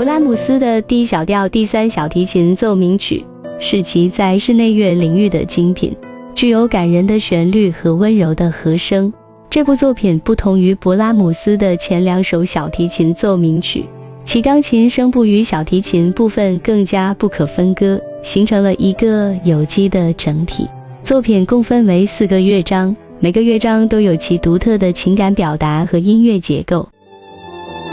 拉姆斯的第1小调第3小提琴奏鸣曲是其在室内乐领域的精品，具有感人的旋律和温柔的和声。这部作品不同于勃拉姆斯的前2首小提琴奏鸣曲，其钢琴声部与小提琴部分更加不可分割，形成了一个有机的整体。作品共分为4个乐章，每个乐章都有其独特的情感表达和音乐结构。